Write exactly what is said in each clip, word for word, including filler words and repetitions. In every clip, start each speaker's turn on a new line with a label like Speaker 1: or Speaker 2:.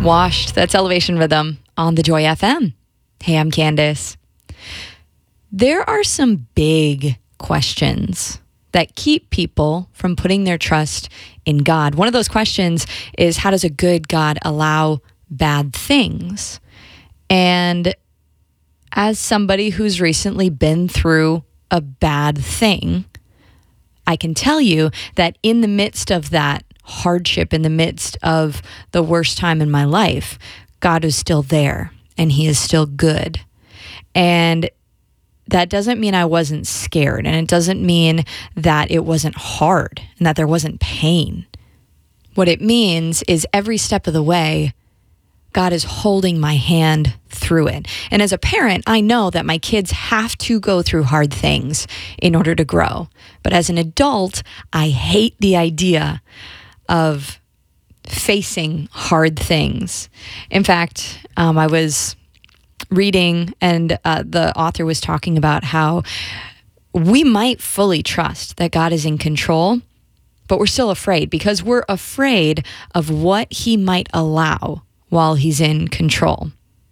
Speaker 1: Washed, that's Elevation Rhythm on the Joy F M. Hey, I'm Candace. There are some big questions that keep people from putting their trust in God. One of those questions is, how does a good God allow bad things? And as somebody who's recently been through a bad thing, I can tell you that in the midst of that hardship, in the midst of the worst time in my life, God is still there and he is still good. And that doesn't mean I wasn't scared, and it doesn't mean that it wasn't hard and that there wasn't pain. What it means is every step of the way, God is holding my hand through it. And as a parent, I know that my kids have to go through hard things in order to grow. But as an adult, I hate the idea of facing hard things. In fact, um, I was reading and uh, the author was talking about how we might fully trust that God is in control, but we're still afraid because we're afraid of what he might allow while he's in control.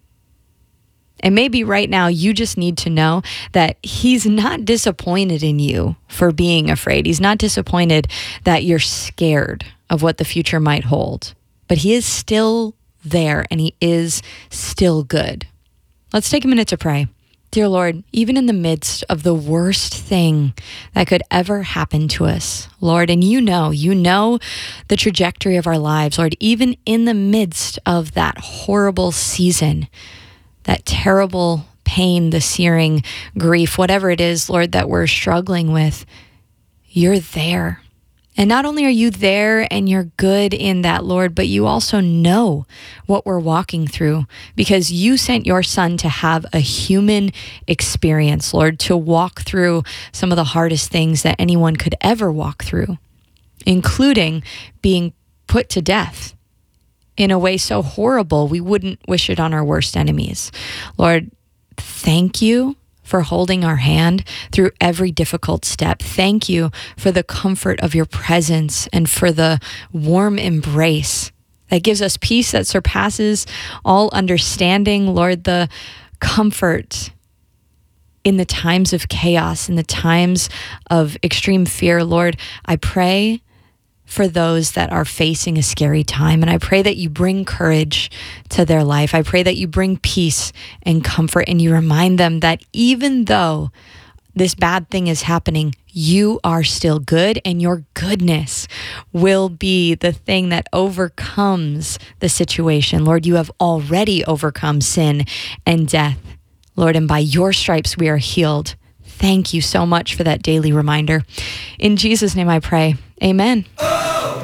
Speaker 1: And maybe right now you just need to know that he's not disappointed in you for being afraid. He's not disappointed that you're scared of what the future might hold, but he is still there and he is still good. Let's take a minute to pray. Dear Lord, even in the midst of the worst thing that could ever happen to us, Lord, and you know, you know the trajectory of our lives, Lord, even in the midst of that horrible season, that terrible pain, the searing grief, whatever it is, Lord, that we're struggling with, you're there. And not only are you there and you're good in that, Lord, but you also know what we're walking through because you sent your son to have a human experience, Lord, to walk through some of the hardest things that anyone could ever walk through, including being put to death in a way so horrible we wouldn't wish it on our worst enemies. Lord, thank you for holding our hand through every difficult step. Thank you for the comfort of your presence and for the warm embrace that gives us peace that surpasses all understanding. Lord, the comfort in the times of chaos, in the times of extreme fear. Lord, I pray for those that are facing a scary time. And I pray that you bring courage to their life. I pray that you bring peace and comfort and you remind them that even though this bad thing is happening, you are still good and your goodness will be the thing that overcomes the situation. Lord, you have already overcome sin and death. Lord, and by your stripes we are healed. Thank you so much for that daily reminder. In Jesus' name I pray. Amen.